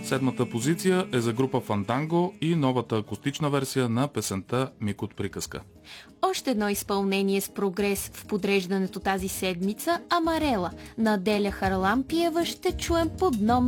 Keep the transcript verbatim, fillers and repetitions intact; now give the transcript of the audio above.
Седмата позиция е за група Фанданго и новата акустична версия на песента Миг от приказка. Още едно изпълнение с прогрес в подреждането тази седмица – Амарела на Аделя Харлампиева ще чуем под номер